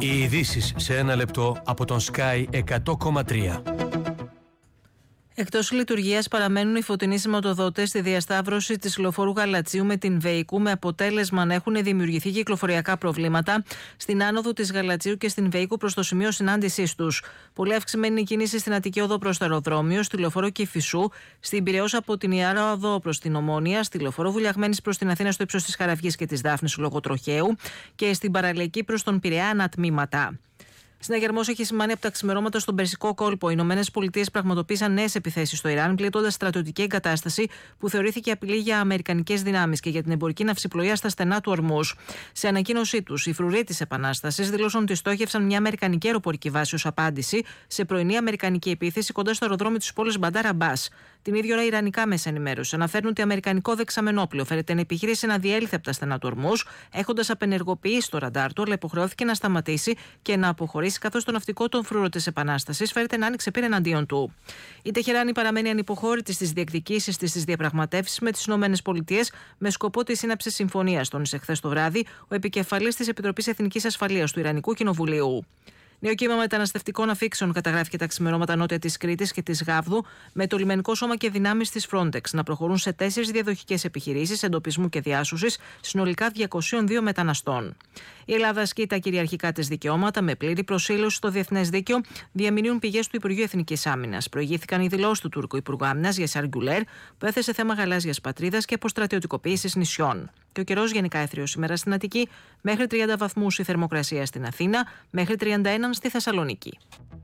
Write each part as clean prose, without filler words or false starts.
Οι ειδήσεις σε ένα λεπτό από τον Sky 100,3. Εκτός λειτουργίας παραμένουν οι φωτεινοί σηματοδότες στη διασταύρωση της λεωφόρου Γαλατσίου με την Βεϊκού, με αποτέλεσμα να έχουν δημιουργηθεί κυκλοφοριακά προβλήματα στην άνοδο της Γαλατσίου και στην Βεϊκού προς το σημείο συνάντησής τους. Πολύ αυξημένη η κίνηση στην Αττική Οδό προς το αεροδρόμιο, στη λεωφόρο Κηφισού, στην Πειραιώς από την Ιάρα Οδό προς την Ομόνια, στη λεωφόρο Βουλιαγμένης προς την Αθήνα στο ύψος της Χαραυγής και της Δάφνης λόγω τροχαίου και στην παραλιακή προς τον Πειραιά ανατμήματα. Συναγερμός έχει σημάνει από τα ξημερώματα στον Περσικό κόλπο. Οι ΗΠΑ πραγματοποίησαν νέες επιθέσεις στο Ιράν, πλήττοντας στρατιωτική εγκατάσταση που θεωρήθηκε απειλή για αμερικανικές δυνάμεις και για την εμπορική ναυσιπλοεία στα στενά του Ορμούζ. Σε ανακοίνωσή τους, οι φρουροί της Επανάστασης δήλωσαν ότι στόχευσαν μια αμερικανική αεροπορική βάση ως απάντηση σε πρωινή αμερικανική επίθεση κοντά στο αεροδρόμιο της πόλης Μπαντάρ Αμπάς. Την ίδια ώρα, ιρανικά μέσα ενημέρωση αναφέρουν ότι αμερικανικό δεξαμενόπλαιο φέρεται εν επιχείρηση να διέλθει από τα στενά του Ορμούζ, έχοντας απενεργοποιήσει το ραντάρ του, αλλά υποχρεώθηκε να σταματήσει και να αποχωρήσει, καθώς το ναυτικό των φρουρών της Επανάστασης φέρεται να άνοιξε πύρα εναντίον του. Η Τεχεράνη παραμένει ανυποχώρητη στις διεκδικήσεις της στις διαπραγματεύσεις με τις ΗΠΑ με σκοπό τη σύναψη συμφωνίας, τόνισε χθες το βράδυ ο επικεφαλής της Επιτροπής Εθνικής Ασφαλείας του Ιρανικού Κοινοβουλίου. Νέο κύμα μεταναστευτικών αφήξεων καταγράφηκε τα ξημερώματα νότια της Κρήτης και της Γάβδου, με το λιμενικό σώμα και δυνάμεις της Frontex να προχωρούν σε 4 διαδοχικές επιχειρήσεις εντοπισμού και διάσωσης συνολικά 202 μεταναστών. Η Ελλάδα ασκεί τα κυριαρχικά της δικαιώματα με πλήρη προσήλωση στο διεθνές δίκαιο, διαμηνύουν πηγές του Υπουργείου Εθνικής Άμυνας. Προηγήθηκαν οι δηλώσεις του Τούρκου Υπουργού Άμυνας Γιασάρ Γκουλέρ, που έθεσε θέμα γαλάζιας πατρίδας και αποστρατιωτικοποίησης νησιών. Και ο καιρός γενικά έθριος σήμερα στην Αττική, μέχρι 30 βαθμούς η θερμοκρασία στην Αθήνα, μέχρι 31 στη Θεσσαλονίκη.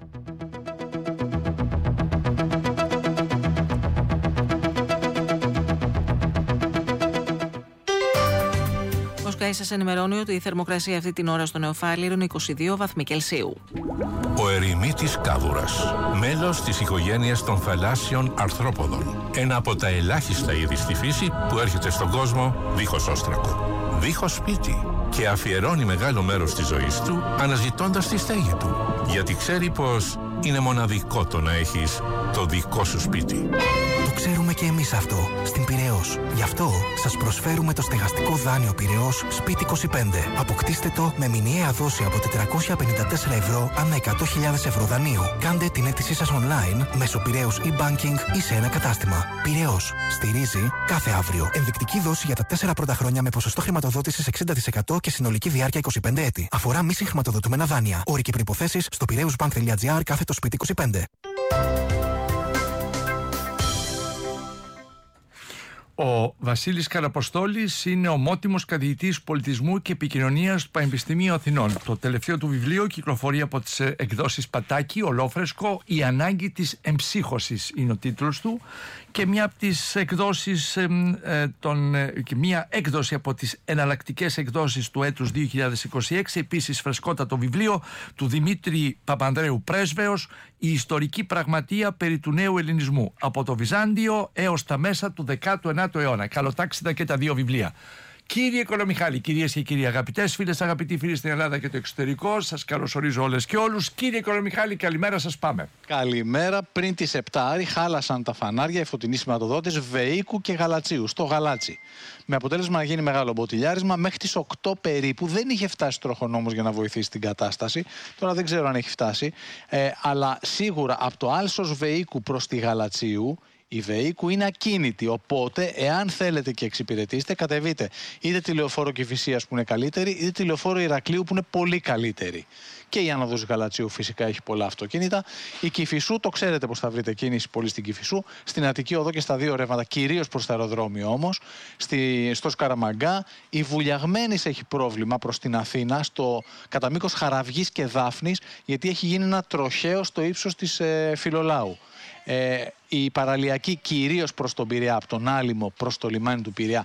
Ο Sky σας ενημερώνει ότι η θερμοκρασία αυτή την ώρα στο Νεοφάλιρο είναι 22 βαθμοί Κελσίου. Ο ερημίτης κάβουρας, μέλος της οικογένειας των θαλάσσιων αρθρόποδων. Ένα από τα ελάχιστα είδη στη φύση που έρχεται στον κόσμο δίχως όστρακο, δίχως σπίτι, και αφιερώνει μεγάλο μέρος της ζωής του αναζητώντας τη στέγη του, γιατί ξέρει πως είναι μοναδικό το να έχεις το δικό σου σπίτι. Το ξέρουμε και εμείς αυτό στην Πειραιώς. Γι' αυτό σας προσφέρουμε το στεγαστικό δάνειο Πειραιώς Σπίτι 25. Αποκτήστε το με μηνιαία δόση από 454 ευρώ ανά 100.000 ευρώ δανείου. Κάντε την αίτησή σας online μέσω Πειραιώς e-banking ή σε ένα κατάστημα. Πειραιώς. Στηρίζει κάθε αύριο. Ενδεικτική δόση για τα 4 πρώτα χρόνια με ποσοστό χρηματοδότησης 60% και συνολική διάρκεια 25 έτη. Αφορά μη συγχρηματοδοτούμενα δάνεια. Όροι και προϋποθέσεις στο piraeusbank.gr/Σπίτι 25. Ο Βασίλης Καραποστόλης είναι ομότιμος καθηγητής πολιτισμού και επικοινωνίας του Πανεπιστημίου Αθηνών. Το τελευταίο του βιβλίο κυκλοφορεί από τις εκδόσεις Πατάκη, ολόφρεσκο. «Η ανάγκη της εμψύχωσης» είναι ο τίτλος του, και μια από τις εκδόσεις, και μια έκδοση από τις εναλλακτικές εκδόσεις του έτους 2026, επίσης φρεσκότατο βιβλίο του Δημήτρη Παπανδρέου Πρέσβεως, «Η ιστορική πραγματεία περί του νέου ελληνισμού, από το Βυζάντιο έως τα μέσα του 19ου αιώνα». Καλοτάξιτα και τα δύο βιβλία. Κύριε Κολομιχάλη, κυρίες και κύριοι, αγαπητές φίλες, αγαπητοί φίλοι στην Ελλάδα και το εξωτερικό, σας καλωσορίζω όλες και όλους. Κύριε Κολομιχάλη, καλημέρα σας, πάμε. Καλημέρα. Πριν τις 7 χάλασαν τα φανάρια οι φωτεινοί σηματοδότες Βεϊκού και Γαλατσίου στο Γαλάτσι. Με αποτέλεσμα να γίνει μεγάλο μποτιλιάρισμα. Μέχρι τις 8 περίπου δεν είχε φτάσει τροχονόμος για να βοηθήσει την κατάσταση. Τώρα δεν ξέρω αν έχει φτάσει. Αλλά σίγουρα από το άλσος Βεϊκού προς τη Γαλατσίου, η Βεϊκού είναι ακίνητη, οπότε εάν θέλετε και εξυπηρετήσετε, κατεβείτε είτε τη λεωφόρο Κηφισίας που είναι καλύτερη, είτε τη λεωφόρο Ηρακλείου που είναι πολύ καλύτερη. Και η άνοδος Γαλατσίου φυσικά έχει πολλά αυτοκίνητα. Η Κηφισού, το ξέρετε πως θα βρείτε κίνηση πολύ στην Κηφισού. Στην Αττική Οδό και στα δύο ρεύματα, κυρίως προς το αεροδρόμιο όμως. Στο Σκαραμαγκά. Η Βουλιαγμένης έχει πρόβλημα προς την Αθήνα, κατά μήκος Χαραυγής και Δάφνης, γιατί έχει γίνει ένα τροχαίο στο ύψος της Φιλολάου. Η παραλιακή κυρίως προς τον Πειραιά, από τον Άλυμο προς το λιμάνι του Πειραιά,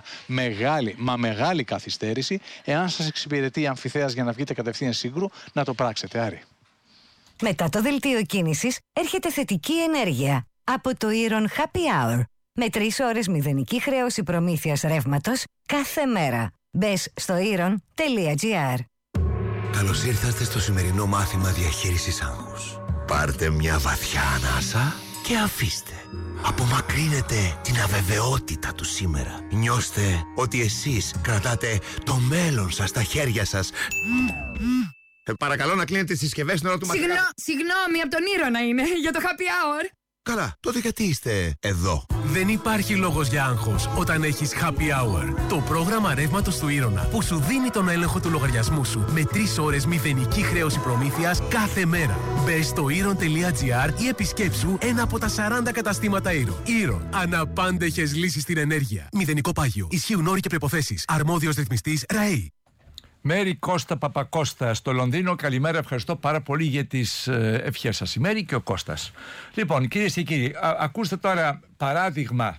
μεγάλη καθυστέρηση. Εάν σας εξυπηρετεί η Αμφιθέας για να βγείτε κατευθείαν Σύγκρου, να το πράξετε, Άρη. Μετά το δελτίο κίνησης έρχεται θετική ενέργεια από το Iron Happy Hour. Με 3 ώρες μηδενική χρέωση προμήθειας ρεύματος κάθε μέρα. Μπες στο iron.gr. Καλώς ήρθατε στο σημερινό μάθημα διαχείρισης άγχους. Πάρτε μια βαθιά ανάσα και αφήστε. Απομακρύνετε την αβεβαιότητα του σήμερα. Νιώστε ότι εσείς κρατάτε το μέλλον σας στα χέρια σας Παρακαλώ να κλείνετε τις συσκευές στην ώρα του μαθητή. Συγγνώμη, από τον Ήρωνα είναι, για το happy hour. Καλά, τότε γιατί είστε εδώ? Δεν υπάρχει λόγος για άγχος όταν έχεις Happy Hour. Το πρόγραμμα ρεύματος του Ήρωνα που σου δίνει τον έλεγχο του λογαριασμού σου με 3 ώρες μηδενική χρέωση προμήθειας κάθε μέρα. Μπες στο Iron.gr ή επισκέψου ένα από τα 40 καταστήματα Iron. Iron. Αναπάντεχες λύσεις στην ενέργεια. Μηδενικό πάγιο. Ισχύουν όροι και προϋποθέσεις. Αρμόδιος ρυθμιστής ΡΑΕΗ. Μέρη Κώστα Παπακώστα στο Λονδίνο. Καλημέρα, ευχαριστώ πάρα πολύ για τις ευχές σας. Η Μέρη και ο Κώστας. Λοιπόν, κυρίες και κύριοι, ακούστε τώρα παράδειγμα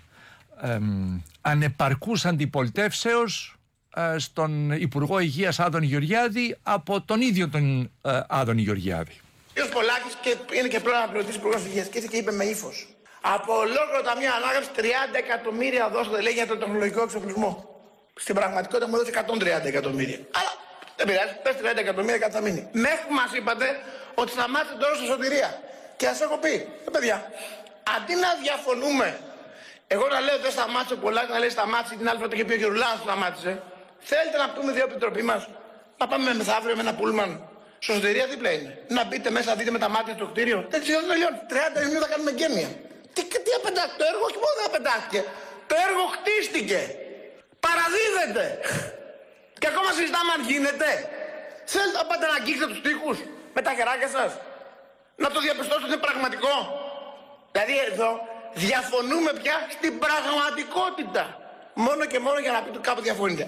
ανεπαρκούς αντιπολιτεύσεως στον Υπουργό Υγείας Άδωνη Γεωργιάδη από τον ίδιο τον Άδωνη Γεωργιάδη. Ο Πολάκης είναι και πρώην αναπληρωτής Υπουργός Υγείας και ήρθε και είπε με ύφος: από ολόκληρο ταμείο ανάκαμψης 30 εκατομμύρια δώσατε, λέει, για τον τεχνολογικό εξοπλισμό. Στην πραγματικότητα μου έδωσε 130 εκατομμύρια. Αλλά δεν πειράζει, πες 30 εκατομμύρια κάτι θα μείνει. Μέχρι που μας είπατε ότι σταμάτησε τώρα στη σωτηρία. Και σας έχω πει, παιδιά, αντί να διαφωνούμε, εγώ να λέω δεν σταμάτησε πολλά, να λέει σταμάτησε, την άλλη φορά το είχε πει ο Γερουλάνος σταμάτησε. Θέλετε να πούμε δύο επιτροπή μας, να πάμε μεθαύριο με ένα πούλμαν. Στο σωτηρία δίπλα είναι. Να μπείτε μέσα, να δείτε με τα μάτια το κτίριο. Δεν ξέρω, δεν τελειώνει. 30 Ιουνίου θα κάνουμε γένεια. Τι απεντάχθηκε το έργο, όχι μόνο δεν απεντάχθηκε. Το έργο χτίστηκε. Παραδίδεται. Και ακόμα συζητάμε αν γίνεται. Θέλετε να πάτε να αγγίξετε τους τοίχους με τα χεράκια σας? Να το διαπιστώσετε ότι είναι πραγματικό? Δηλαδή εδώ διαφωνούμε πια στην πραγματικότητα. Μόνο και μόνο για να πείτε κάπου διαφωνείτε.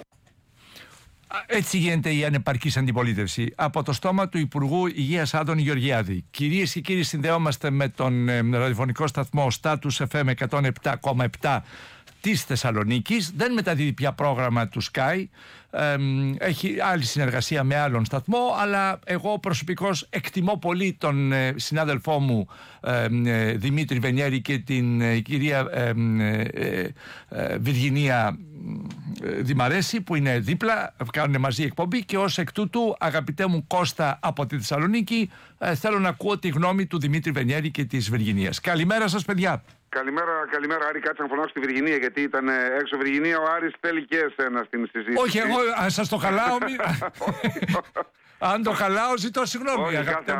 Έτσι γίνεται η ανεπαρκής αντιπολίτευση. Από το στόμα του Υπουργού Υγείας Άδωνη Γεωργιάδη. Κυρίες και κύριοι, συνδεόμαστε με τον ραδιοφωνικό σταθμό Status FM 107,7 της Θεσσαλονίκης. Δεν μεταδίδει πια πρόγραμμα του Sky. Έχει άλλη συνεργασία με άλλον σταθμό, αλλά εγώ προσωπικώς εκτιμώ πολύ τον συνάδελφό μου Δημήτρη Βενιέρη και την κυρία Βιργινία Δημαρέση που είναι δίπλα, κάνουν μαζί εκπομπή, και ως εκ τούτου, αγαπητέ μου Κώστα από τη Θεσσαλονίκη, θέλω να ακούω τη γνώμη του Δημήτρη Βενιέρη και της Βιργινίας. Καλημέρα σας, παιδιά. Καλημέρα, Άρη. Κάτσε να φωνάξω στη Βιργινία, γιατί ήταν έξω. Βιργινία, ο Άρης θέλει και εσένα στην συζήτηση. Όχι, εγώ σας το χαλάω. Αν το χαλάω, ζητώ συγγνώμη.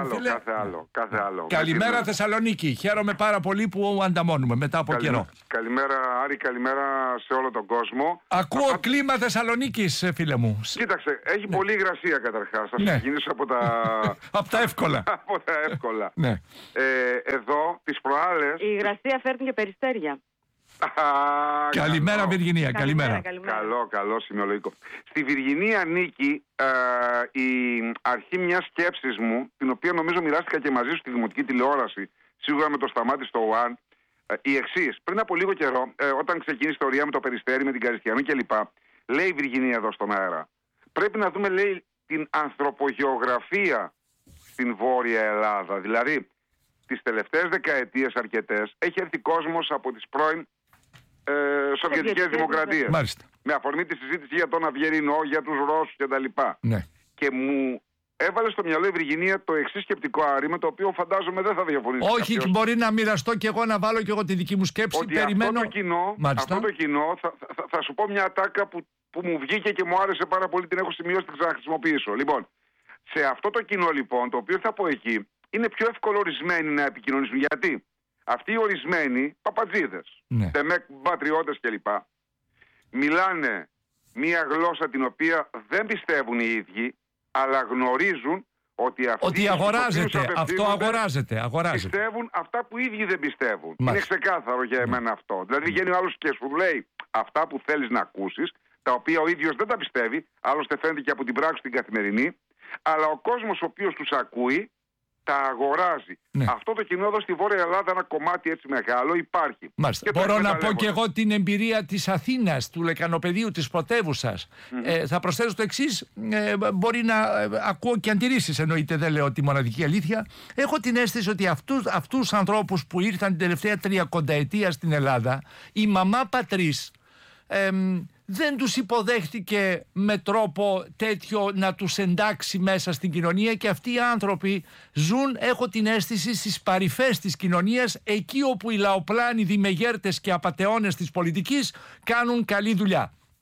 Κάθε άλλο. Καλημέρα, Θεσσαλονίκη. Χαίρομαι πάρα πολύ που ανταμώνουμε μετά από καιρό. Καλημέρα, Άρη, καλημέρα σε όλο τον κόσμο. Ακούω κλίμα Θεσσαλονίκης, φίλε μου. Κοίταξε, έχει πολύ υγρασία καταρχάς. Θα ξεκινήσω από τα... από τα εύκολα. Από τα εύκολα. Ναι. Εδώ, τις προάλλες... Η υγρασία φέρνει και περιστέρια. Καλημέρα, Βιργινία. Καλημέρα. Καλό σημειολογικό. Στη Βιργινία ανήκει η αρχή μιας σκέψης μου, την οποία νομίζω μοιράστηκα και μαζί σου στη δημοτική τηλεόραση, σίγουρα με το Σταμάτη στο One, η εξής. Πριν από λίγο καιρό, όταν ξεκίνησε η ιστορία με το Περιστέρι, με την Καριστιανή κλπ., λέει η Βιργινία εδώ στον αέρα, πρέπει να δούμε, λέει, την ανθρωπογεωγραφία στην Βόρεια Ελλάδα. Δηλαδή, τις τελευταίες δεκαετίες αρκετές έχει έρθει κόσμος από τις πρώην Σοβιετικές δημοκρατίες. Μάλιστα. Με αφορμή τη συζήτηση για τον Αυγερινό, για τους Ρώσους κτλ. Ναι. Και μου έβαλε στο μυαλό η Βιργινία το εξής σκεπτικό, Άρη, με το οποίο φαντάζομαι δεν θα διαφωνήσει. Όχι, κάποιος. Μπορεί να μοιραστώ και εγώ, να βάλω και εγώ τη δική μου σκέψη. Ότι περιμένω. Αυτό το κοινό θα σου πω μια ατάκα που μου βγήκε και μου άρεσε πάρα πολύ, την έχω σημειώσει, την ξαναχρησιμοποιήσω. Λοιπόν, σε αυτό το κοινό λοιπόν, το οποίο θα πω εκεί, είναι πιο εύκολο ορισμένοι να επικοινωνήσουν. Γιατί αυτοί οι ορισμένοι παπατζίδες, τεμεκ, πατριώτες κλπ. Μιλάνε μία γλώσσα την οποία δεν πιστεύουν οι ίδιοι, αλλά γνωρίζουν ότι αυτοί ότι αγοράζεται, αυτό αγοράζεται. Πιστεύουν αυτά που οι ίδιοι δεν πιστεύουν. Είναι ξεκάθαρο για εμένα αυτό. Δηλαδή βγαίνει ο άλλος και σου λέει αυτά που θέλεις να ακούσεις, τα οποία ο ίδιος δεν τα πιστεύει, άλλωστε φαίνεται και από την πράξη την καθημερινή, αλλά ο κόσμος ο οποίος τους ακούει τα αγοράζει. Ναι. Αυτό το κοινό εδώ στη Βόρεια Ελλάδα, ένα κομμάτι έτσι μεγάλο, υπάρχει. Μάλιστα. Μπορώ να πω και εγώ την εμπειρία της Αθήνας, του λεκανοπεδίου, της πρωτεύουσας. Θα προσθέσω το εξής, μπορεί να ακούω και αντιρρήσεις, εννοείται, δεν λέω τη μοναδική αλήθεια. Έχω την αίσθηση ότι αυτούς τους ανθρώπους που ήρθαν την τελευταία 30 ετία στην Ελλάδα, η μαμά πατρίς δεν τους υποδέχτηκε με τρόπο τέτοιο να τους εντάξει μέσα στην κοινωνία, και αυτοί οι άνθρωποι ζουν, έχω την αίσθηση, στις παρυφές της κοινωνίας, εκεί όπου οι λαοπλάνοι, δημεγέρτες και απατεώνες της πολιτικής κάνουν καλή δουλειά.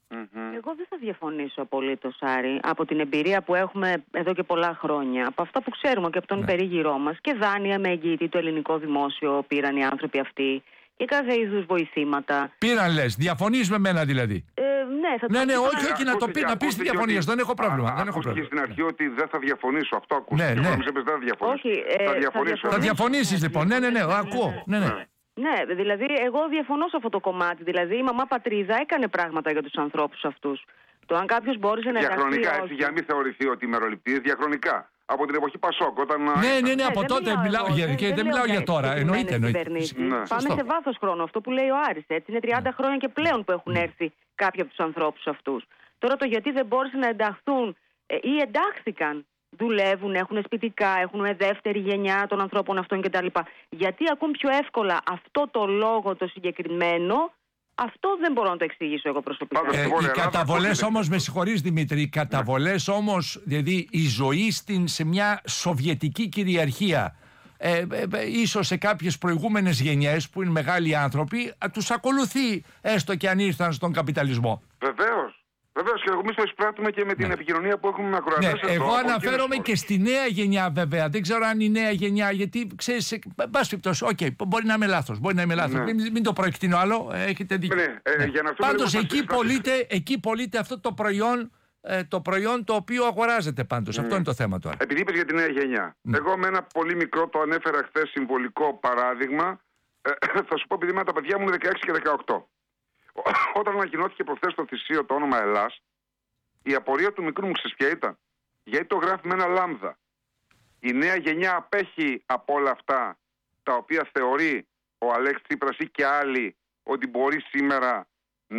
Εγώ δεν θα διαφωνήσω απολύτως, Άρη, από την εμπειρία που έχουμε εδώ και πολλά χρόνια, από αυτά που ξέρουμε και από τον περίγυρό μας, και δάνεια με εγγύητη το ελληνικό δημόσιο πήραν οι άνθρωποι αυτοί και κάθε είδους βοηθήματα. Πήραν, λες, διαφωνείς με μένα δηλαδή? Ναι, όχι, να πεις τη διαφωνία, δεν έχω πρόβλημα. Ακούστηκε στην αρχή ότι δεν θα διαφωνήσω, αυτό ακούστηκε. Ναι. Δεν θα διαφωνήσω. Θα διαφωνήσεις λοιπόν, ναι, ακούω. Ναι, δηλαδή εγώ διαφωνώ σε αυτό το κομμάτι. Δηλαδή η μαμά πατρίδα έκανε πράγματα για τους ανθρώπους αυτούς. Το αν κάποιος μπόρεσε να εργαστεί. Διαχρονικά, έτσι, για να μην θεωρηθεί ότι μεροληπτής, διαχρονικά. Από την εποχή Πασόκ. Ναι, από τότε μιλάω και δεν μιλάω για τώρα. Εννοείται. Πάμε σε βάθος χρόνου. Αυτό που λέει ο Άρης. Έτσι, είναι 30 χρόνια και πλέον που έχουν έρθει κάποιοι από τους ανθρώπους αυτούς. Τώρα το γιατί δεν μπόρεσαν να ενταχθούν ή εντάχθηκαν. Δουλεύουν, έχουν σπιτικά, έχουν δεύτερη γενιά των ανθρώπων αυτών κτλ. Γιατί ακούν πιο εύκολα αυτό το λόγο το συγκεκριμένο, αυτό δεν μπορώ να το εξηγήσω εγώ προσωπικά. Οι καταβολές όμως, με συγχωρείς Δημήτρη, οι καταβολές όμως, δηλαδή η ζωή σε μια σοβιετική κυριαρχία, ίσως σε κάποιες προηγούμενες γενιές που είναι μεγάλοι άνθρωποι, τους ακολουθεί, έστω και αν ήρθαν στον καπιταλισμό. Βεβαίως, και εμείς το εισπράττουμε και με την επικοινωνία που έχουμε με ακροατές. Ναι, εγώ αναφέρομαι και στη νέα γενιά βέβαια. Δεν ξέρω αν η νέα γενιά, γιατί ξέρεις, πάση περιπτώσει, μπορεί να είμαι λάθος. Μην το προεκτείνω άλλο, έχετε δίκιο. Πάντως εκεί πωλείται αυτό το προϊόν το οποίο αγοράζεται πάντως. Αυτό είναι το θέμα τώρα. Επειδή είπες για τη νέα γενιά. Εγώ με ένα πολύ μικρό, το ανέφερα χθες, συμβολικό παράδειγμα, θα σου πω, επειδή τα παιδιά μου είναι 16 και 18. Όταν ανακοινώθηκε προχθές στο Θησίο το όνομα Ελλάς, η απορία του μικρού μου ξέρεις ποια ήταν? Γιατί το γράφει με ένα λάμδα. Η νέα γενιά απέχει από όλα αυτά τα οποία θεωρεί ο Αλέξης Τσίπρας ή και άλλοι ότι μπορεί σήμερα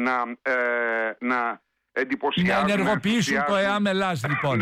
να εντυπωσιάζουν. Να ενεργοποιήσουν το ΕΑΜ Ελλάς λοιπόν.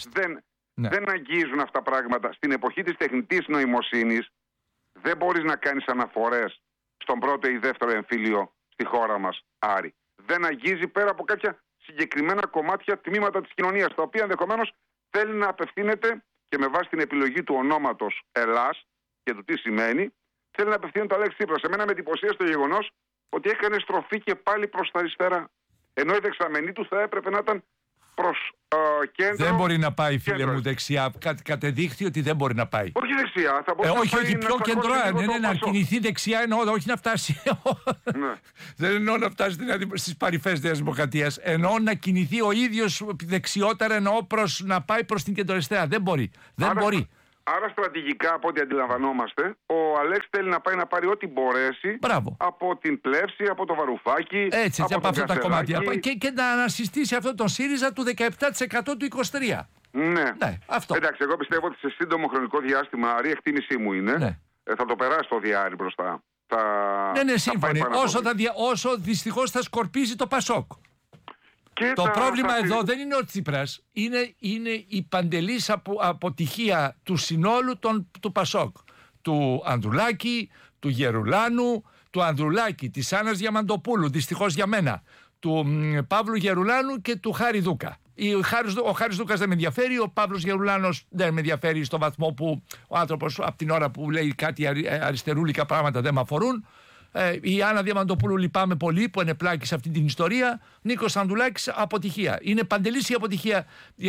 Δεν αγγίζουν αυτά τα πράγματα. Στην εποχή της τεχνητής νοημοσύνης δεν μπορείς να κάνεις αναφορές στον πρώτο ή δεύτερο εμφύλιο στη χώρα μας, Άρη. Δεν αγγίζει πέρα από κάποια συγκεκριμένα κομμάτια, τμήματα της κοινωνίας, τα οποία ενδεχομένως θέλει να απευθύνεται και με βάση την επιλογή του ονόματος Ελλάς και του τι σημαίνει, θέλει να απευθύνεται το Αλέξη Τσίπρα. Σε μένα με εντυπωσίασε το γεγονός ότι έκανε στροφή και πάλι προς τα αριστερά. Ενώ η δεξαμενή του θα έπρεπε να ήταν προς κέντρο. Δεν μπορεί να πάει, φίλε μου, δεξιά. Κατεδείχθη ότι δεν μπορεί να πάει. Όχι δεξιά, θα μπορούσε να πάει. Όχι, πιο κεντρό. Να κινηθεί δεξιά, εννοώ, όχι να φτάσει. Δεν εννοώ να φτάσει στις παρυφές της Δημοκρατίας. Εννοώ να κινηθεί ο ίδιος δεξιότερα, εννοώ να πάει προς την κεντροαριστερά. Δεν μπορεί. Άρα στρατηγικά, από ό,τι αντιλαμβανόμαστε, ο Αλέξη θέλει να πάει να πάρει ό,τι μπορέσει από την Πλεύση, από το Βαρουφάκι, από αυτά τα κομμάτια. Και να ανασυστήσει αυτό το ΣΥΡΙΖΑ του 17% του 23%. Ναι, αυτό. Εντάξει, εγώ πιστεύω ότι σε σύντομο χρονικό διάστημα, Άρη, εκτίμησή μου είναι, θα το περάσει το διάρρη μπροστά. Ναι, σύμφωνοι. Όσο δυστυχώς θα σκορπίζει το Πασόκ. Το πρόβλημα εδώ δεν είναι ο Τσίπρας, είναι η παντελής αποτυχία του συνόλου του Πασόκ. Του Ανδρουλάκη, του Γερουλάνου, του Ανδρουλάκη, της Άννας Διαμαντοπούλου, δυστυχώς για μένα, του Παύλου Γερουλάνου και του Χάρη Δούκα. Ο Χάρης Δούκας δεν με ενδιαφέρει, ο Παύλος Γερουλάνος δεν με ενδιαφέρει στο βαθμό που ο άνθρωπος από την ώρα που λέει κάτι αριστερούλικα πράγματα δεν με αφορούν. Η Άννα Διαμαντοπούλου λυπάμαι πολύ που ενεπλάκη σε αυτή την ιστορία. Νίκος Ανδρουλάκης, αποτυχία. Είναι παντελής η αποτυχία.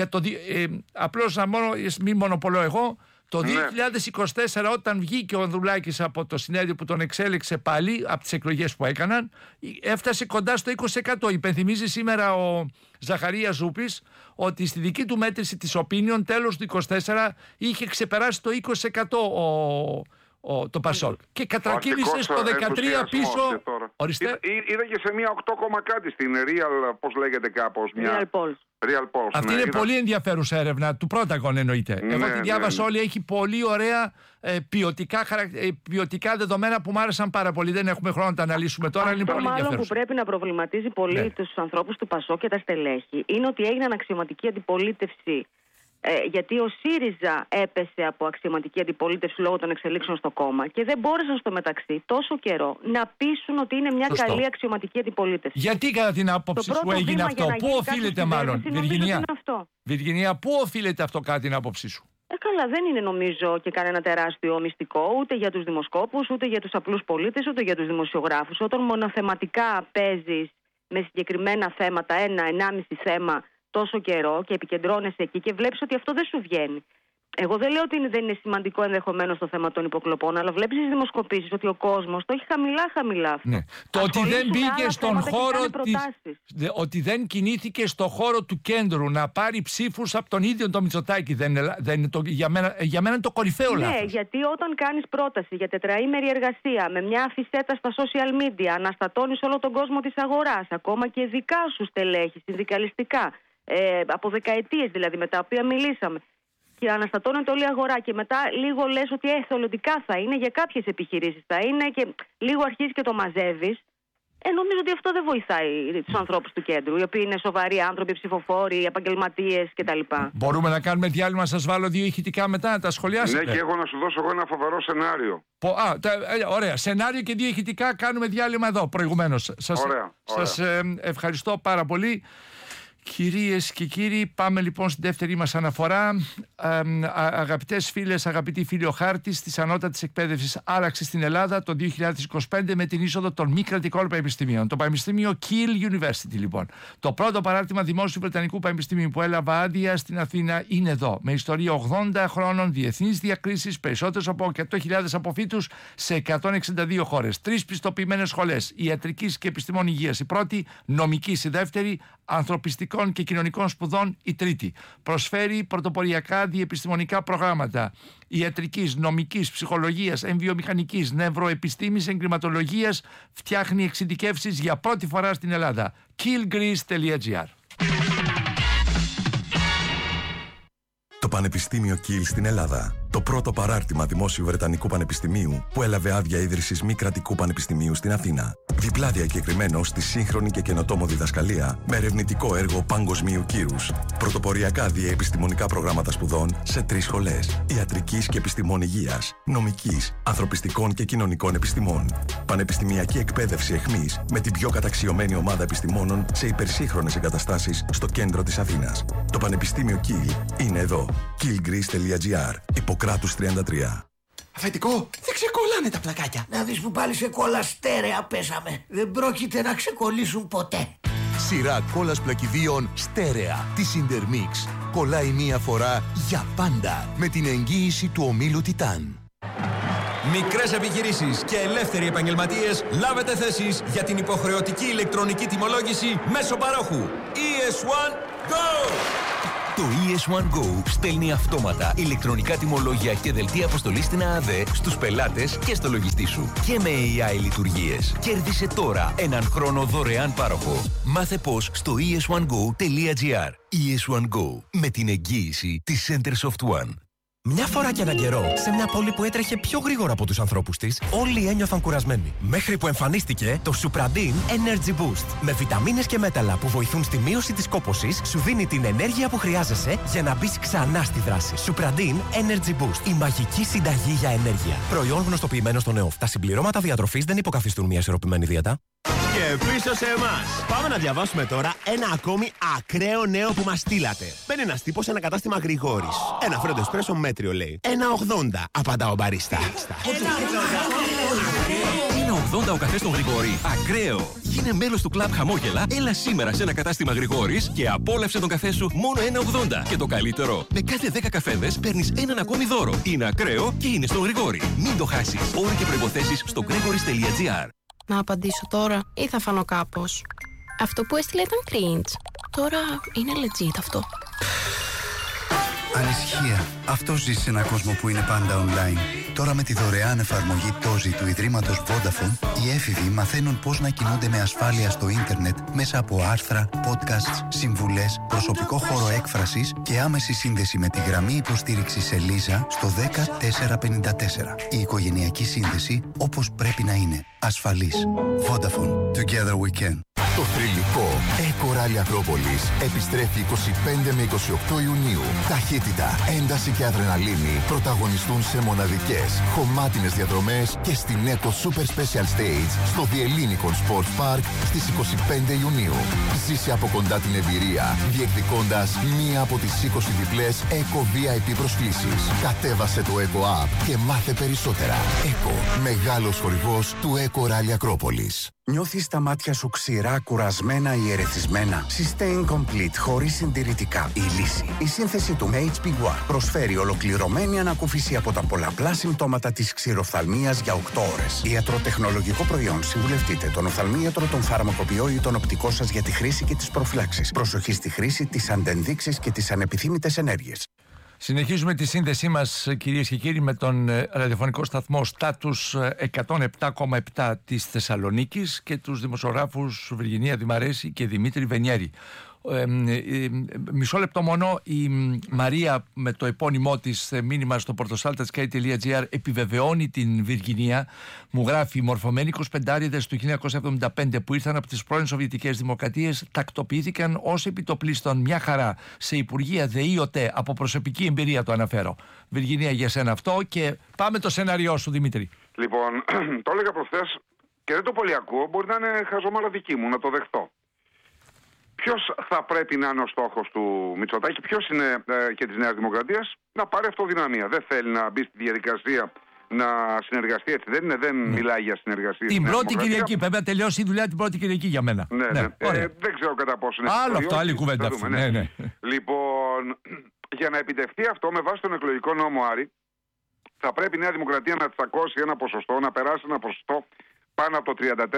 Απλώς μην μονοπολώ εγώ. Το 2024 όταν βγήκε ο Ανδρουλάκης από το συνέδριο που τον εξέλεξε πάλι από τις εκλογές που έκαναν, έφτασε κοντά στο 20%. Υπενθυμίζει σήμερα ο Ζαχαρίας Ζούπης ότι στη δική του μέτρηση της Opinion τέλος του 2024 είχε ξεπεράσει το 20% το Πασόκ. Και κατρακύλησε στο 13 πίσω. Ορίστε. Είδα και σε μια 8, κάτι στην Real, πώς λέγεται κάπως. Real Pulse. Αυτή είναι πολύ ενδιαφέρουσα έρευνα του Πρόταγον εννοείται. Εγώ τη διάβασα όλη, έχει πολύ ωραία ποιοτικά δεδομένα που μου άρεσαν πάρα πολύ. Δεν έχουμε χρόνο να τα αναλύσουμε τώρα. Αυτό είναι μάλλον που πρέπει να προβληματίζει πολύ τους ανθρώπους του Πασόκ και τα στελέχη είναι ότι έγιναν αξιωματική αντιπολίτευση. Γιατί ο ΣΥΡΙΖΑ έπεσε από αξιωματική αντιπολίτευση λόγω των εξελίξεων στο κόμμα και δεν μπόρεσαν στο μεταξύ τόσο καιρό να πείσουν ότι είναι μια καλή αξιωματική αντιπολίτευση. Γιατί κατά την άποψη σου έγινε αυτό, πού οφείλεται μάλλον, Βιργινία, πού οφείλεται αυτό κατά την άποψή σου? Καλά, δεν είναι νομίζω και κανένα τεράστιο μυστικό ούτε για τους δημοσκόπους, ούτε για τους απλούς πολίτες, ούτε για τους δημοσιογράφους. Όταν μονοθεματικά παίζεις με συγκεκριμένα θέματα, 1-1,5 θέμα τόσο καιρό και επικεντρώνεσαι εκεί και βλέπεις ότι αυτό δεν σου βγαίνει. Εγώ δεν λέω ότι δεν είναι σημαντικό ενδεχομένως το θέμα των υποκλοπών, αλλά βλέπεις στις δημοσκοπήσεις ότι ο κόσμος το έχει χαμηλά αυτό. Ναι. Το ότι δεν μπήκε στον χώρο ότι δεν κινήθηκε στο χώρο του κέντρου να πάρει ψήφους από τον ίδιο τον Μητσοτάκη δεν είναι για μένα είναι το κορυφαίο λάθος. Ναι, γιατί όταν κάνεις πρόταση για τετραήμερη εργασία με μια αφισέτα στα social media, αναστατώνεις όλο τον κόσμο της αγοράς, ακόμα και δικά σου στελέχη, συνδικαλιστικά, από δεκαετίες δηλαδή με τα οποία μιλήσαμε, και αναστατώνεται όλη η αγορά και μετά λίγο λες ότι εθελοντικά θα είναι, για κάποιες επιχειρήσεις θα είναι και λίγο αρχίζεις και το μαζεύεις. Νομίζω ότι αυτό δεν βοηθάει τους ανθρώπους του κέντρου, οι οποίοι είναι σοβαροί άνθρωποι, ψηφοφόροι, επαγγελματίες κτλ. Μπορούμε να κάνουμε διάλειμμα, σας βάλω 2 ηχητικά μετά, να τα σχολιάσετε. Ναι, και εγώ να σου δώσω ένα φοβερό σενάριο. Ωραία, σενάριο και 2 ηχητικά, κάνουμε διάλειμμα εδώ προηγουμένως. Σας ευχαριστώ πάρα πολύ. Κυρίες και κύριοι, πάμε λοιπόν στην δεύτερη μας αναφορά. Αγαπητές φίλες, αγαπητοί φίλοι, ο χάρτης της ανώτατης εκπαίδευσης άλλαξε στην Ελλάδα το 2025 με την είσοδο των μη κρατικών πανεπιστημίων. Το Πανεπιστήμιο Keele University, λοιπόν. Το πρώτο παράρτημα δημόσιου Βρετανικού Πανεπιστημίου που έλαβε άδεια στην Αθήνα είναι εδώ. Με ιστορία 80 χρόνων, διεθνείς διακρίσεις, περισσότερες από 100.000 αποφύτους σε 162 χώρες. 3 πιστοποιημένες σχολές ιατρικής και επιστημών υγείας η πρώτη, νομικής η δεύτερη, ανθρωπιστικών και κοινωνικών σπουδών η τρίτη. Προσφέρει πρωτοποριακά διεπιστημονικά προγράμματα ιατρικής, νομικής, ψυχολογίας, εμβιομηχανικής, νευροεπιστήμης, εγκληματολογίας. Φτιάχνει εξειδικεύσεις για πρώτη φορά στην Ελλάδα. keelgreece.gr. Το Πανεπιστήμιο Keele στην Ελλάδα. Το πρώτο παράρτημα δημόσιου Βρετανικού Πανεπιστημίου που έλαβε άδεια ίδρυσης μη κρατικού πανεπιστημίου στην Αθήνα. Διπλά διακεκριμένο στη σύγχρονη και καινοτόμο διδασκαλία με ερευνητικό έργο παγκοσμίου κύρους. Πρωτοποριακά διεπιστημονικά προγράμματα σπουδών σε 3 σχολές. Ιατρικής και επιστημών υγείας, νομικής, ανθρωπιστικών και κοινωνικών επιστημών. Πανεπιστημιακή εκπαίδευση εχμής με την πιο καταξιωμένη ομάδα επιστημόνων σε υπερσύγχρονες εγκαταστάσεις στο κέντρο της Αθήνας. Το Πανεπιστήμιο Keele είναι εδώ. keelgreece.gr. Ιπποκράτους 33. Αφεντικό, δεν ξεκολλάνε τα πλακάκια. Να δεις που πάλι σε κόλλα στέρεα πέσαμε. Δεν πρόκειται να ξεκολλήσουν ποτέ. Σειρά κόλλας πλακιδίων στέρεα της Intermix. Κολλάει μία φορά για πάντα με την εγγύηση του ομίλου Τιτάν. Μικρές επιχειρήσεις και ελεύθεροι επαγγελματίες, λάβετε θέσεις για την υποχρεωτική ηλεκτρονική τιμολόγηση μέσω παρόχου. ES1 Go! Το ES1 Go στέλνει αυτόματα ηλεκτρονικά τιμολόγια και δελτία αποστολής στην ΑΑΔΕ στους πελάτες και στο λογιστή σου. Και με AI λειτουργίες. Κέρδισε τώρα έναν χρόνο δωρεάν πάροχο. Μάθε πώς στο es1go.gr. ES1 Go. Με την εγγύηση της Centersoft One. Μια φορά και έναν καιρό, σε μια πόλη που έτρεχε πιο γρήγορα από τους ανθρώπους της, όλοι ένιωθαν κουρασμένοι. Μέχρι που εμφανίστηκε το Supradin Energy Boost. Με βιταμίνες και μέταλλα που βοηθούν στη μείωση της κόπωσης, σου δίνει την ενέργεια που χρειάζεσαι για να μπεις ξανά στη δράση. Supradin Energy Boost. Η μαγική συνταγή για ενέργεια. Προϊόν γνωστοποιημένο στο ΝΕΟΦ. Τα συμπληρώματα διατροφής δεν υποκαθιστούν μια ισορροπημένη δίαιτα. Και πίσω σε εμάς. Πάμε να διαβάσουμε τώρα ένα ακόμη ακραίο νέο που μας στείλατε. Μπαίνει ένας τύπος σε ένα κατάστημα Γρηγόρης. Ένα φρέντο εσπρέσο μέτριο λέει. 1,80 απαντά ο μπαρίστα. 1,80 ο καφές στον Γρηγόρη. Ακραίο! Γίνε μέλος του κλαμπ Χαμόγελα. Έλα σήμερα σε ένα κατάστημα Γρηγόρης και απόλαυσε τον καφέ σου μόνο 1,80. Και το καλύτερο, με κάθε 10 καφέδες παίρνεις έναν ακόμη δώρο. Είναι ακραίο και είναι στον Γρηγόρη. Μην το χάσεις. Όροι και προϋποθέσεις στο gregoris.gr. Να απαντήσω τώρα ή θα φανώ κάπως? Αυτό που έστειλε ήταν cringe. Τώρα είναι legit αυτό. Ανησυχία. Αυτό ζει σε έναν κόσμο που είναι πάντα online. Τώρα με τη δωρεάν εφαρμογή Tozi του Ιδρύματος Vodafone, οι έφηβοι μαθαίνουν πώς να κινούνται με ασφάλεια στο ίντερνετ μέσα από άρθρα, podcasts, συμβουλές, προσωπικό χώρο έκφρασης και άμεση σύνδεση με τη γραμμή υποστήριξης Ελίζα στο 10454. Η οικογενειακή σύνδεση όπως πρέπει να είναι. Ασφαλής. Vodafone. Together we can. Το θρυλικό Eco Rally Ακρόπολης επιστρέφει 25 με 28 Ιουνίου. Ταχύτητα, ένταση και αδρεναλίνη πρωταγωνιστούν σε μοναδικές, χωμάτινες διαδρομές και στην Eco Super Special Stage στο Διελλήνικον Sports Park στις 25 Ιουνίου. Ζήσε από κοντά την εμπειρία, διεκδικώντας μία από τις 20 διπλές Eco VIP προσκλήσεις. Κατέβασε το Eco App και μάθε περισσότερα. Eco, μεγάλος χορηγός του Eco Rally Ακρόπολης. Νιώθεις τα μάτια σου ξηρά, κουρασμένα ή ερεθισμένα? Sustain Complete, χωρίς συντηρητικά. Η λύση. Η σύνθεση του HB1 προσφέρει ολοκληρωμένη ανακούφιση από τα πολλαπλά συμπτώματα της ξηροφθαλμίας για 8 ώρες. Ιατροτεχνολογικό προϊόν. Συμβουλευτείτε τον οφθαλμίατρο, τον φαρμακοποιό ή τον οπτικό σας για τη χρήση και τις προφυλάξεις. Προσοχή στη χρήση, τις αντενδείξεις και τις ανεπιθύμητες ενέργειες. Συνεχίζουμε τη σύνδεσή μας, κυρίες και κύριοι, με τον ραδιοφωνικό σταθμό Στάτους 107,7 της Θεσσαλονίκης και τους δημοσιογράφους Βυργινία Δημαρέση και Δημήτρη Βενιέρη. Μισό λεπτό μόνο. Η Μαρία με το επώνυμό της μήνυμα στο portosaltasky.gr επιβεβαιώνει την Βυργινία. Μου γράφει: μορφωμένοι 25άριδες του 1975 που ήρθαν από τις πρώην Σοβιετικές Δημοκρατίες τακτοποιήθηκαν ως επιτοπλίστων μια χαρά σε υπουργεία ΔΕΗ ΟΤΕ. Από προσωπική εμπειρία το αναφέρω. Βυργινία, για σένα αυτό, και πάμε το σενάριό σου, Δημήτρη. Λοιπόν, το έλεγα προχθές και δεν το πολύ ακούω. Μπορεί να είναι χαζομάρα δική μου, να το δεχτώ. Ποιος θα πρέπει να είναι ο στόχος του Μητσοτάκη, ποιος είναι και της Νέας Δημοκρατίας? Να πάρει αυτοδυναμία. Δεν θέλει να μπει στη διαδικασία να συνεργαστεί, έτσι δεν είναι? Δεν μιλάει για συνεργασία. Την πρώτη Κυριακή, πρέπει να τελειώσει η δουλειά την πρώτη Κυριακή για μένα. Ναι. Δεν ξέρω κατά πόσο είναι. Άλλο αυτό, άλλη κουβέντα αυτή. Ναι. Λοιπόν, για να επιτευχθεί αυτό με βάση τον εκλογικό νόμο, Άρη, θα πρέπει η Νέα Δημοκρατία να τσακώσει ένα ποσοστό, να περάσει ένα ποσοστό πάνω από το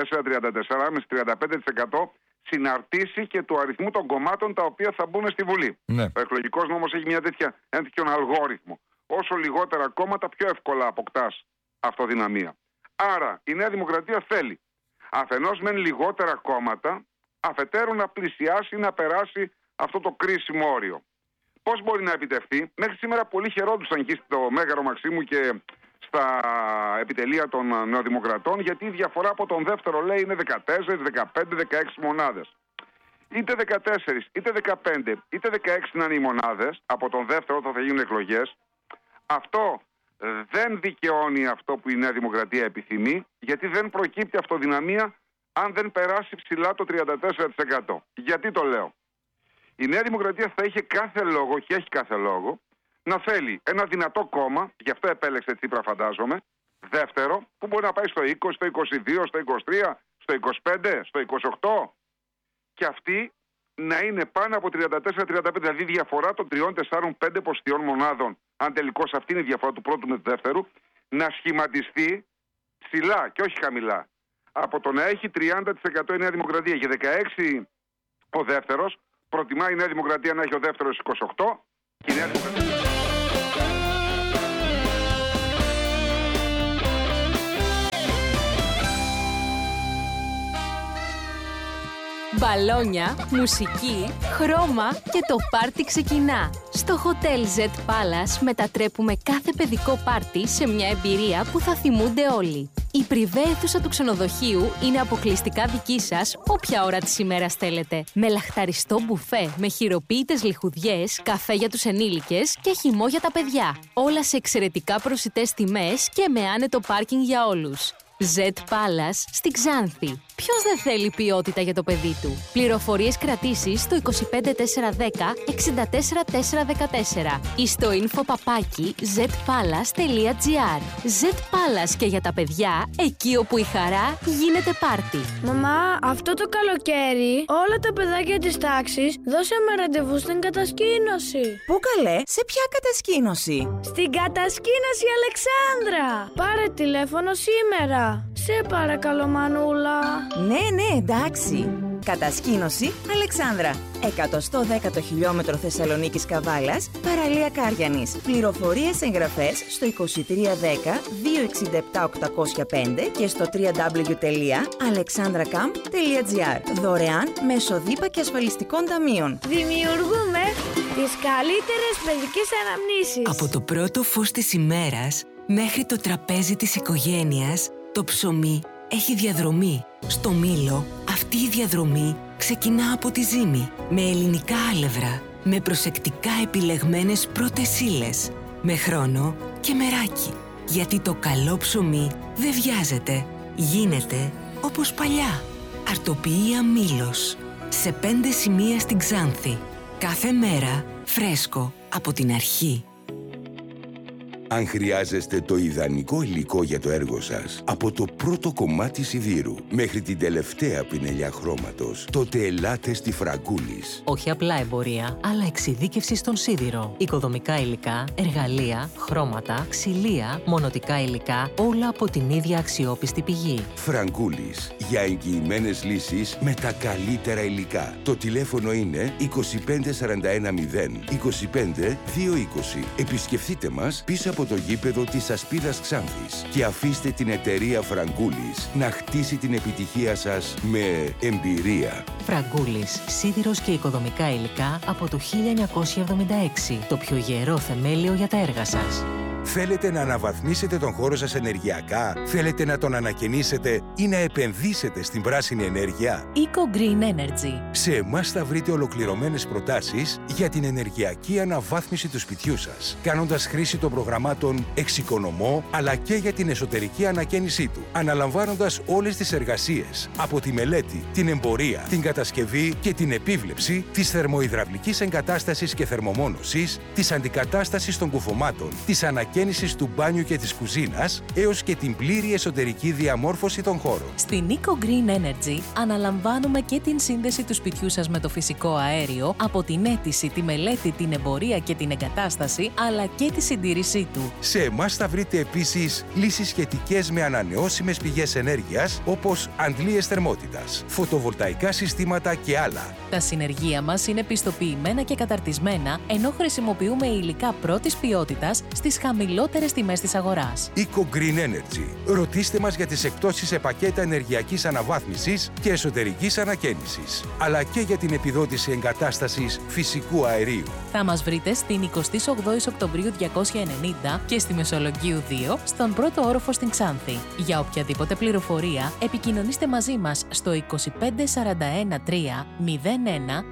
34-35% συναρτήσει και του αριθμού των κομμάτων τα οποία θα μπουν στη Βουλή. Ναι. Ο εκλογικός νόμος έχει ένα τέτοιον αλγόριθμο. Όσο λιγότερα κόμματα, πιο εύκολα αποκτάς αυτοδυναμία. Άρα η Νέα Δημοκρατία θέλει αφενός μεν λιγότερα κόμματα, αφετέρου να πλησιάσει, να περάσει αυτό το κρίσιμο όριο. Πώς μπορεί να επιτευχθεί? Μέχρι σήμερα πολλοί χαιρόντουσαν εκεί στο Μέγαρο Μαξίμου και στα επιτελεία των Νεοδημοκρατών, γιατί η διαφορά από τον δεύτερο, λέει, είναι 14, 15, 16 μονάδες. Είτε 14, είτε 15, είτε 16 να είναι οι μονάδες από τον δεύτερο όταν θα γίνουν εκλογές, αυτό δεν δικαιώνει αυτό που η Νέα Δημοκρατία επιθυμεί, γιατί δεν προκύπτει αυτοδυναμία αν δεν περάσει ψηλά το 34%. Γιατί το λέω? Η Νέα Δημοκρατία θα είχε κάθε λόγο, και έχει κάθε λόγο, να θέλει ένα δυνατό κόμμα, γι' αυτό επέλεξε Τσίπρα, φαντάζομαι, δεύτερο, που μπορεί να πάει στο 20, στο 22, στο 23, στο 25, στο 28, και αυτή να είναι πάνω από 34-35, δηλαδή διαφορά των 3, 4, 5 ποσοστιών μονάδων, αν τελικώς αυτή είναι η διαφορά του πρώτου με του δεύτερου, να σχηματιστεί ψηλά και όχι χαμηλά. Από το να έχει 30% η Νέα Δημοκρατία και 16% ο δεύτερος, προτιμά η Νέα Δημοκρατία να έχει ο δεύτερος 28% και η Νέα Δημοκρατία... Μπαλόνια, μουσική, χρώμα και το πάρτι ξεκινά. Στο Hotel Z Palace μετατρέπουμε κάθε παιδικό πάρτι σε μια εμπειρία που θα θυμούνται όλοι. Η πριβέ αίθουσα του ξενοδοχείου είναι αποκλειστικά δική σας όποια ώρα της ημέρας θέλετε. Με λαχταριστό μπουφέ, με χειροποίητες λιχουδιές, καφέ για τους ενήλικες και χυμό για τα παιδιά. Όλα σε εξαιρετικά προσιτές τιμές και με άνετο πάρκινγκ για όλους. Z Palace στην Ξάνθη. Ποιος δεν θέλει ποιότητα για το παιδί του? Πληροφορίες κρατήσεις στο 25410 64414 ή στο info@zpalace.gr. Z Palace και για τα παιδιά, εκεί όπου η χαρά γίνεται πάρτι. Μαμά, αυτό το καλοκαίρι όλα τα παιδάκια της τάξης δώσαμε ραντεβού στην κατασκήνωση. Πού καλέ? Σε ποια κατασκήνωση? Στην κατασκήνωση Αλεξάνδρα. Πάρε τηλέφωνο σήμερα. Σε παρακαλώ, Μανούλα. Ναι, εντάξει. Κατασκήνωση Αλεξάνδρα. 110ο χιλιόμετρο Θεσσαλονίκης Καβάλας, παραλία Κάριανης. Πληροφορίες εγγραφές στο 2310 267 805 και στο www.alexandracamp.gr. Δωρεάν μέσω ΔΥΠΑ και ασφαλιστικών ταμείων. Δημιουργούμε τις καλύτερες παιδικές αναμνήσεις. Από το πρώτο φως της ημέρας μέχρι το τραπέζι της οικογένειας, το ψωμί έχει διαδρομή. Στο Μήλο, αυτή η διαδρομή ξεκινά από τη ζύμη, με ελληνικά άλευρα, με προσεκτικά επιλεγμένες πρώτες ύλες, με χρόνο και μεράκι. Γιατί το καλό ψωμί δεν βιάζεται, γίνεται όπως παλιά. Αρτοποιία Μήλος, σε 5 σημεία στην Ξάνθη. Κάθε μέρα φρέσκο από την αρχή. Αν χρειάζεστε το ιδανικό υλικό για το έργο σας, από το πρώτο κομμάτι σιδήρου μέχρι την τελευταία πινελιά χρώματος, τότε ελάτε στη Φραγκούλης. Όχι απλά εμπορία, αλλά εξειδίκευση στον σίδηρο. Οικοδομικά υλικά, εργαλεία, χρώματα, ξυλία, μονοτικά υλικά, όλα από την ίδια αξιόπιστη πηγή. Φραγκούλης. Για εγγυημένες λύσεις με τα καλύτερα υλικά. Το τηλέφωνο είναι 25410 25 220. Επισκεφτείτε μας πίσω από το γήπεδο της Ασπίδας Ξάνθης και αφήστε την εταιρεία Φραγκούλης να χτίσει την επιτυχία σας με εμπειρία. Φραγκούλης. Σίδηρος και οικοδομικά υλικά από το 1976. Το πιο γερό θεμέλιο για τα έργα σας. Θέλετε να αναβαθμίσετε τον χώρο σας ενεργειακά? Θέλετε να τον ανακαινήσετε ή να επενδύσετε στην πράσινη ενέργεια? Eco Green Energy. Σε εμάς θα βρείτε ολοκληρωμένες προτάσεις για την ενεργειακή αναβάθμιση του σπιτιού σας, κάνοντας χρήση των προγραμμάτων Εξοικονομώ, αλλά και για την εσωτερική ανακαίνισή του, αναλαμβάνοντας όλες τις εργασίες, από τη μελέτη, την εμπορία, την κατασκευή και την επίβλεψη της θερμοϊδραυλικής εγκατάστασης και θερμομόνωσης, της αντικατάστασης των κουφωμάτων, της ανακαίνισης του μπάνιου και της κουζίνας, έως και την πλήρη εσωτερική διαμόρφωση των χώρων. Στην Eco Green Energy αναλαμβάνουμε και την σύνδεση του σπιτιού σας με το φυσικό αέριο, από την αίτηση, τη μελέτη, την εμπορία και την εγκατάσταση, αλλά και τη συντήρησή του. Σε εμάς θα βρείτε επίσης λύσεις σχετικές με ανανεώσιμες πηγές ενέργειας, όπως αντλίες θερμότητας, φωτοβολταϊκά συστήματα και άλλα. Τα συνεργεία μας είναι πιστοποιημένα και καταρτισμένα, ενώ χρησιμοποιούμε υλικά πρώτης ποιότητας στις χαμηλότερες τιμές της αγοράς. Eco Green Energy. Ρωτήστε μας για τις εκπτώσεις σε πακέτα ενεργειακής αναβάθμισης και εσωτερικής ανακαίνισης, αλλά και για την επιδότηση εγκατάστασης φυσικού αερίου. Θα μας βρείτε στην 28 Οκτωβρίου 290 και στη Μεσολογγίου 2, στον πρώτο όροφο στην Ξάνθη. Για οποιαδήποτε πληροφορία, επικοινωνήστε μαζί μας στο 25 41 3 01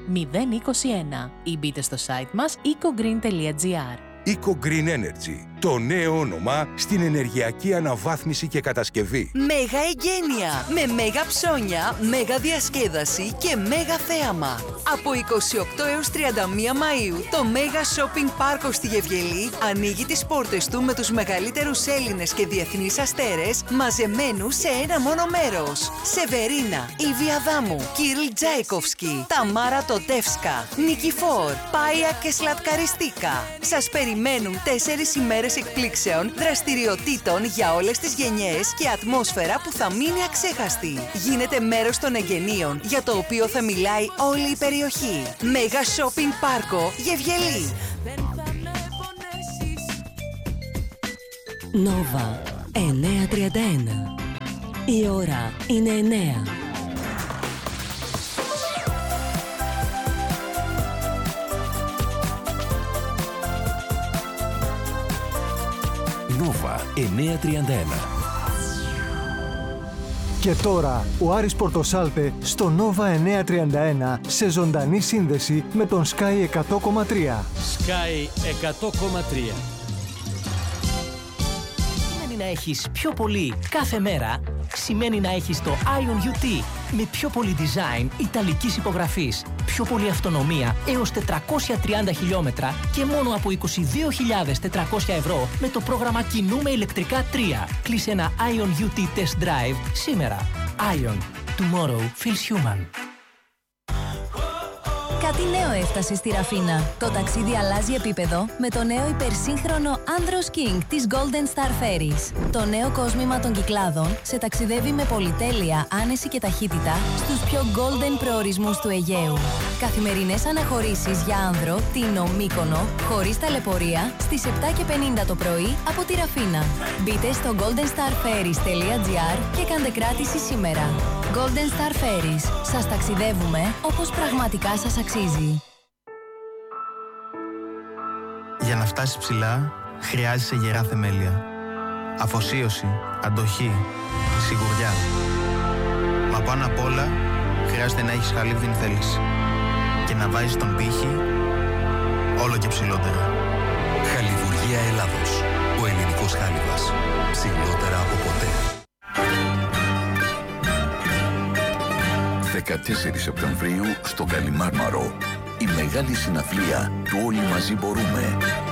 021 ή μπείτε στο site μας ecogreen.gr. Eco Green Energy. Το νέο όνομα στην ενεργειακή αναβάθμιση και κατασκευή. Μέγα εγγένεια, με μέγα ψώνια, μέγα διασκέδαση και μέγα θέαμα. Από 28 έως 31 Μαΐου, το Μέγα Shopping Πάρκο στη Γευγελή ανοίγει τις πόρτες του με τους μεγαλύτερους Έλληνες και διεθνείς αστέρες μαζεμένους σε ένα μόνο μέρος. Σεβερίνα, Ιβη Αδάμου, Κίρλ Τζάικοφσκι, Ταμάρα Τοτεύσκα, Νικηφόρ, Πάια και Σλατκαριστίκα. Σας περιμένουν 4 ημέρες εκπλήξεων, δραστηριοτήτων για όλες τις γενιές και ατμόσφαιρα που θα μείνει αξέχαστη. Γίνετε μέρος των εγγενείων, για το οποίο θα μιλάει όλη η περιοχή. Μέγα Shopping Πάρκο Γευγελή. Νόβα 9:31. Η ώρα είναι 9. Νόβα 9:31. Και τώρα ο Άρης Πορτοσάλτε στο Νόβα 931 σε ζωντανή σύνδεση με τον Sky 100,3. Sky 100,3. Σημαίνει να έχεις πιο πολύ κάθε μέρα. Σημαίνει να έχεις το Ion UT με πιο πολύ design ιταλικής υπογραφής, πιο πολύ αυτονομία έως 430 χιλιόμετρα και μόνο από 22.400 ευρώ με το πρόγραμμα Κινούμε ηλεκτρικά 3. Κλείσε ένα Ion UT Test Drive σήμερα. Ion. Tomorrow feels human. Κάτι νέο έφτασε στη Ραφίνα. Το ταξίδι αλλάζει επίπεδο με το νέο υπερσύγχρονο Andros King της Golden Star Ferries. Το νέο κόσμημα των Κυκλάδων σε ταξιδεύει με πολυτέλεια, άνεση και ταχύτητα στους πιο golden προορισμούς του Αιγαίου. Καθημερινές αναχωρήσεις για άνδρο, Τίνο, Μύκονο, χωρίς ταλαιπωρία, στις 7:50 το πρωί από τη Ραφίνα. Μπείτε στο goldenstarferries.gr και κάντε κράτηση σήμερα. Golden Star Ferries. Σας ταξιδεύουμε όπως πραγματικά σας αξίζει. Για να φτάσεις ψηλά, χρειάζεσαι γερά θεμέλια. Αφοσίωση, αντοχή, σιγουριά. Μα πάνω απ' όλα, χρειάζεται να έχεις χαλίβδινη θέληση. Και να βάζεις τον πύχη όλο και ψηλότερα. Χαλιβουργία Ελλάδος. Ο ελληνικός χάλιβας. Ψηλότερα από ποτέ. 14 Σεπτεμβρίου στο Καλιμάρμαρο. Η μεγάλη συναυλία του Όλοι Μαζί Μπορούμε.